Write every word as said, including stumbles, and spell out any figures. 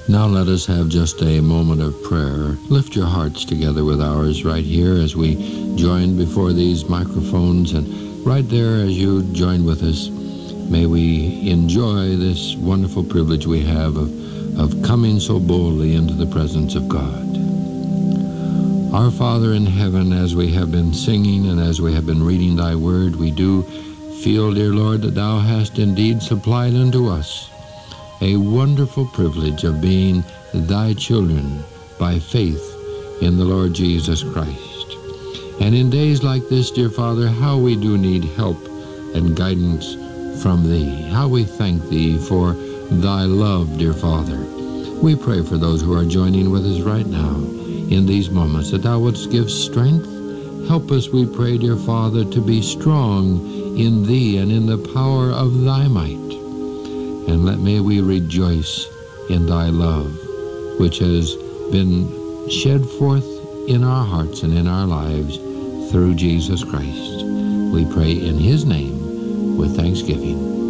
Now let us have just a moment of prayer. Lift your hearts together with ours right here as we join before these microphones, and right there as you join with us, may we enjoy this wonderful privilege we have of, of coming so boldly into the presence of God. Our Father in heaven, as we have been singing and as we have been reading thy word, we do feel, dear Lord, that thou hast indeed supplied unto us a wonderful privilege of being thy children by faith in the Lord Jesus Christ. And in days like this, dear Father, how we do need help and guidance from thee. How we thank thee for thy love, dear Father. We pray for those who are joining with us right now in these moments, that thou wouldst give strength. Help us, we pray, dear Father, to be strong in thee and in the power of thy might. And let may we rejoice in thy love, which has been shed forth in our hearts and in our lives through Jesus Christ. We pray in his name with thanksgiving.